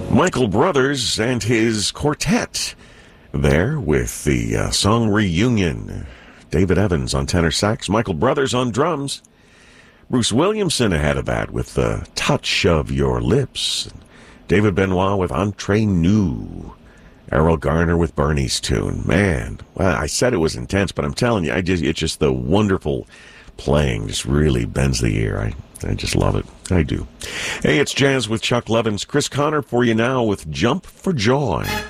Michael Brothers and his quartet there with the song Reunion. David Evans on tenor sax, Michael Brothers on drums, Bruce Williamson ahead of that with the touch of your lips, David Benoit with Entre Nous, Errol Garner with Bernie's tune. Man, well, I said it was intense, but I'm telling you, it's just the wonderful playing just really bends the ear. I just love it. I do. Hey, it's Jazz with Chuck Levins. Chris Connor for you now with Jump for Joy.